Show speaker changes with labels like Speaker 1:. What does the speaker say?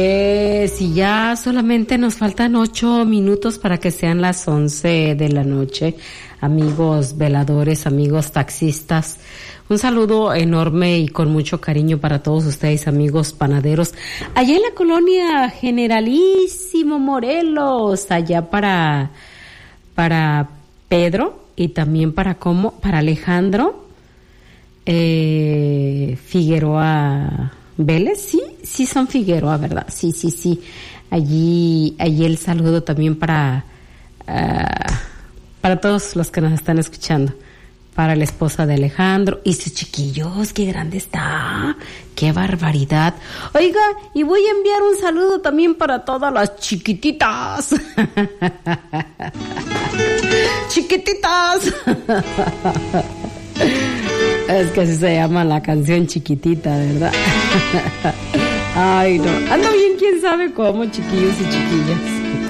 Speaker 1: Si ya solamente nos faltan 8 minutos para que sean las 11 de la noche, amigos veladores, amigos taxistas, un saludo enorme y con mucho cariño para todos ustedes, amigos panaderos, allá en la colonia Generalísimo Morelos, allá para Pedro y también para Alejandro Figueroa Vélez, sí son Figueroa, ¿verdad? Sí. Allí el saludo también para todos los que nos están escuchando. Para la esposa de Alejandro y sus chiquillos, qué grande está, qué barbaridad. Oiga, y voy a enviar un saludo también para todas las chiquititas. Chiquititas. Es que así se llama la canción, Chiquitita, ¿verdad? Ay, no. Ando bien, quién sabe cómo, chiquillos y chiquillas.